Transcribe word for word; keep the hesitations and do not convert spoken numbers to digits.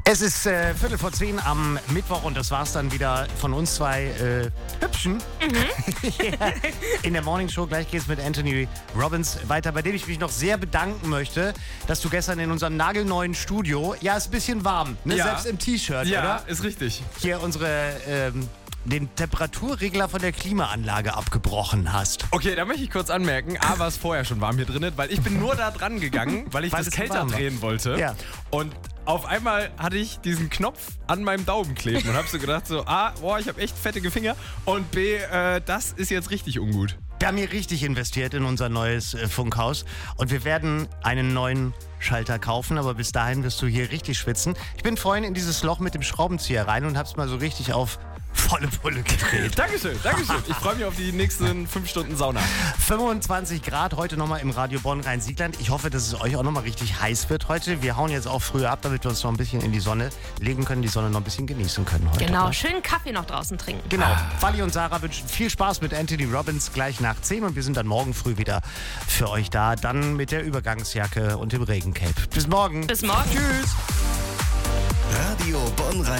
Es ist äh, Viertel vor zehn am Mittwoch und das war's dann wieder von uns zwei äh, Hübschen. Mhm. In der Morning Show. Gleich geht's mit Anthony Robbins weiter, bei dem ich mich noch sehr bedanken möchte, dass du gestern in unserem nagelneuen Studio, ja, ist ein bisschen warm, ne? Ja. Selbst im T-Shirt, Ja, oder? ist richtig. Hier unsere, ähm, den Temperaturregler von der Klimaanlage abgebrochen hast. Okay, da möchte ich kurz anmerken, A, war es vorher schon warm hier drinnen, weil ich bin nur da dran gegangen, weil ich Weil das es kälter warm war. drehen wollte. Ja. Und auf einmal hatte ich diesen Knopf an meinem Daumen kleben und hab so gedacht so, A, boah, ich habe echt fettige Finger und B, äh, das ist jetzt richtig ungut. Wir haben hier richtig investiert in unser neues äh, Funkhaus und wir werden einen neuen Schalter kaufen, aber bis dahin wirst du hier richtig schwitzen. Ich bin vorhin in dieses Loch mit dem Schraubenzieher rein und hab's mal so richtig auf volle Pulle gedreht. Dankeschön, Dankeschön. Ich freue mich auf die nächsten fünf Stunden Sauna. fünfundzwanzig Grad heute nochmal im Radio Bonn-Rhein-Siegland. Ich hoffe, dass es euch auch nochmal richtig heiß wird heute. Wir hauen jetzt auch früher ab, damit wir uns noch ein bisschen in die Sonne legen können, die Sonne noch ein bisschen genießen können heute. Genau, Ne? schönen Kaffee noch draußen trinken. Genau. Wally und Sarah wünschen viel Spaß mit Anthony Robbins gleich nach zehn und wir sind dann morgen früh wieder für euch da. Dann mit der Übergangsjacke und dem Regencape. Bis morgen. Bis morgen. Tschüss. Radio Bonn